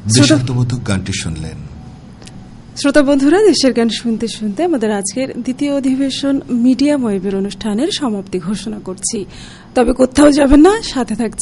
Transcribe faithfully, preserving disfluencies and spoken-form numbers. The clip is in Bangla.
দেশাত্মবোধক গানটি শুনলেন। শ্রোতা বন্ধুরা, দেশের গান শুনতে শুনতে আমাদের আজকের দ্বিতীয় অধিবেশন মিডিয়াম ওয়েভের অনুষ্ঠানের সমাপ্তি ঘোষণা করছি। তবে কোথাও যাবেন না, সাথে থাকছে